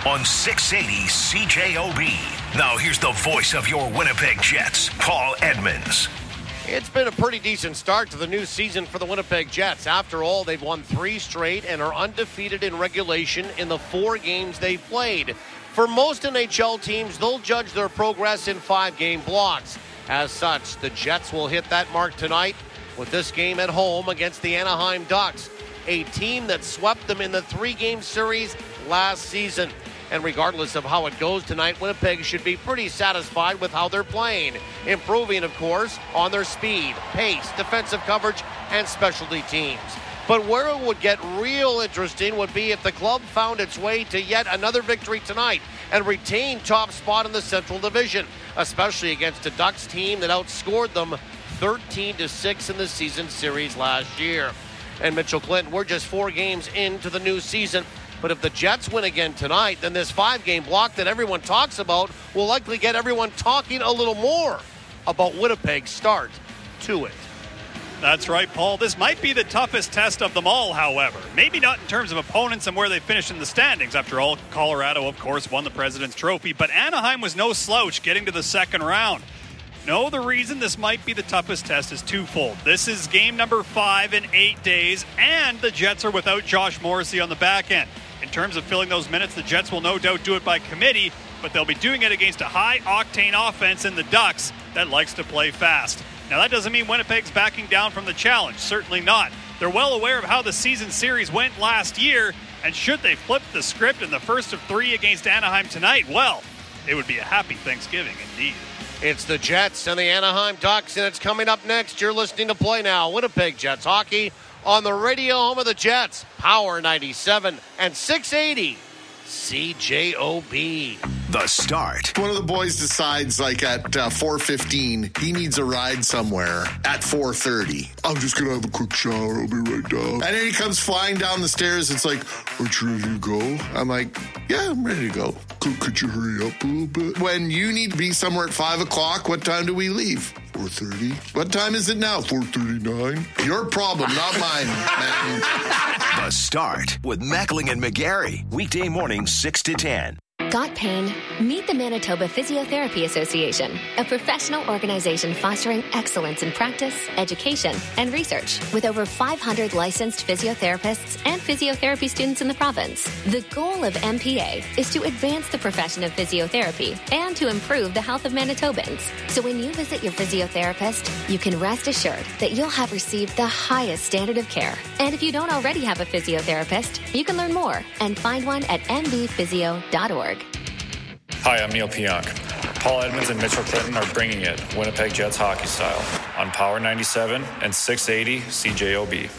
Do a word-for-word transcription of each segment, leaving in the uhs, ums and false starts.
on six eighty C J O B. Now here's the voice of your Winnipeg Jets, Paul Edmonds. It's been a pretty decent start to the new season for the Winnipeg Jets. After all, they've won three straight and are undefeated in regulation in the four games they've played. For most N H L teams, they'll judge their progress in five-game blocks. As such, the Jets will hit that mark tonight with this game at home against the Anaheim Ducks, a team that swept them in the three-game series last season. And regardless of how it goes tonight, Winnipeg should be pretty satisfied with how they're playing, improving, of course, on their speed, pace, defensive coverage, and specialty teams. But where it would get real interesting would be if the club found its way to yet another victory tonight and retained top spot in the Central Division, especially against a Ducks team that outscored them thirteen to six in the season series last year. And Mitchell Clinton, we're just four games into the new season. But if the Jets win again tonight, then this five-game block that everyone talks about will likely get everyone talking a little more about Winnipeg's start to it. That's right, Paul. This might be the toughest test of them all, however. Maybe not in terms of opponents and where they finish in the standings. After all, Colorado, of course, won the President's Trophy. But Anaheim was no slouch getting to the second round. No, the reason this might be the toughest test is twofold. This is game number five in eight days, and the Jets are without Josh Morrissey on the back end. In terms of filling those minutes, the Jets will no doubt do it by committee, but they'll be doing it against a high-octane offense in the Ducks that likes to play fast. Now, that doesn't mean Winnipeg's backing down from the challenge. Certainly not. They're well aware of how the season series went last year, and should they flip the script in the first of three against Anaheim tonight, well, it would be a happy Thanksgiving indeed. It's the Jets and the Anaheim Ducks, and it's coming up next. You're listening to Play Now, Winnipeg Jets hockey on the radio home of the Jets, Power ninety-seven and six eighty C J O B. The Start. One of the boys decides, like, at uh, four fifteen, he needs a ride somewhere at four thirty. I'm just going to have a quick shower. I'll be right down. And then he comes flying down the stairs. It's like, aren't you ready to go? I'm like, yeah, I'm ready to go. Could, could you hurry up a little bit? When you need to be somewhere at five o'clock, what time do we leave? four thirty. What time is it now? four thirty-nine. Your problem, not mine, man. The Start with Mackling and McGarry. Weekday mornings six to ten. Got pain? Meet the Manitoba Physiotherapy Association, a professional organization fostering excellence in practice, education, and research with over five hundred licensed physiotherapists and physiotherapy students in the province. The goal of M P A is to advance the profession of physiotherapy and to improve the health of Manitobans. So when you visit your physiotherapist, you can rest assured that you'll have received the highest standard of care. And if you don't already have a physiotherapist, you can learn more and find one at m b physio dot org. Hi, I'm Neil Pionk. Paul Edmonds and Mitchell Clinton are bringing it Winnipeg Jets hockey style on Power ninety-seven and six eighty C J O B.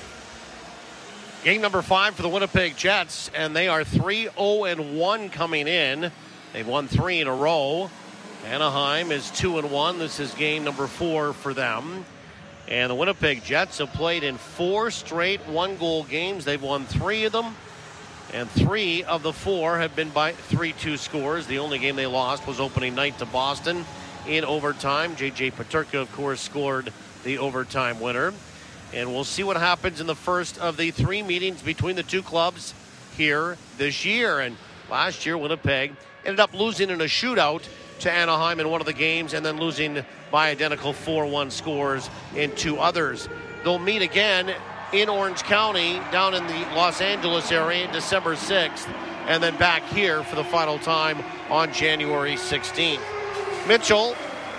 Game number five for the Winnipeg Jets, and they are three oh and one coming in. They've won three in a row. Anaheim is two and one. This is game number four for them. And the Winnipeg Jets have played in four straight one-goal games. They've won three of them. And three of the four have been by three two scores. The only game they lost was opening night to Boston in overtime. J J Peterka, of course, scored the overtime winner. And we'll see what happens in the first of the three meetings between the two clubs here this year. And last year, Winnipeg ended up losing in a shootout to Anaheim in one of the games and then losing by identical four one scores in two others. They'll meet again in Orange County, down in the Los Angeles area, December sixth, and then back here for the final time on January sixteenth. Mitchell.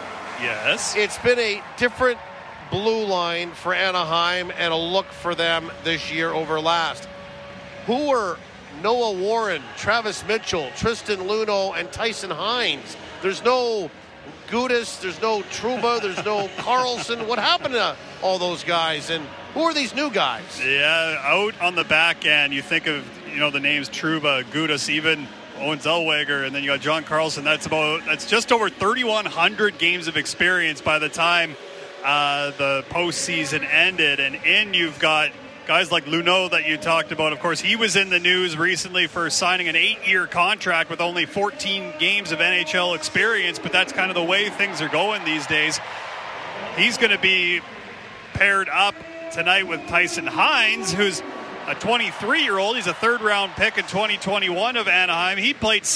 Yes? It's been a different blue line for Anaheim and a look for them this year over last. Who were Noah Warren, Travis Mitchell, Tristan Luneau, and Tyson Hines? There's no Gudis, there's no Trouba, there's no Carlson. What happened to all those guys? And who are these new guys? Yeah, out on the back end, you think of, you know, the names Trouba, Gudis, even Owen Zellweger, and then you got John Carlson. That's about, that's just over thirty-one hundred games of experience by the time uh, the postseason ended. And in you've got guys like Luneau that you talked about. Of course, he was in the news recently for signing an eight-year contract with only fourteen games of N H L experience, but that's kind of the way things are going these days. He's going to be paired up tonight with Tyson Hines, who's a twenty-three-year-old. He's a third-round pick in twenty twenty-one of Anaheim. He played